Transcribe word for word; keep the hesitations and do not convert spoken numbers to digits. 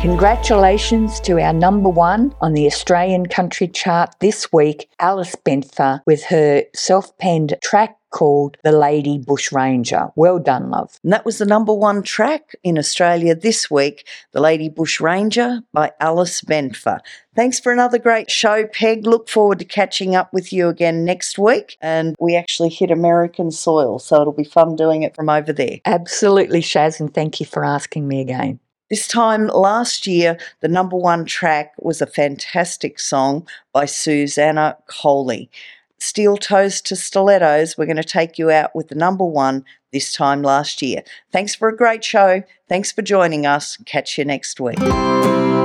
Congratulations to our number one on the Australian country chart this week, Alice Benfer, with her self-penned track called The Lady Bushranger. Well done, love. And that was the number one track in Australia this week, The Lady Bushranger by Alice Benfer. Thanks for another great show, Peg. Look forward to catching up with you again next week. And we actually hit American soil, so it'll be fun doing it from over there. Absolutely, Shaz, and thank you for asking me again. This time last year, the number one track was a fantastic song by Susanna Coley. Steel Toes to Stilettos, we're going to take you out with the number one this time last year. Thanks for a great show. Thanks for joining us. Catch you next week.